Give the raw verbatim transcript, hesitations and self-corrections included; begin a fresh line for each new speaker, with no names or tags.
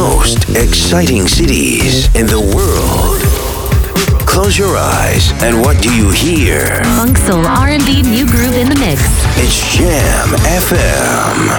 most exciting cities in the world. Close your eyes, and what do you hear?
Funk, soul, R and B, new groove in the mix.
It's Jam F M.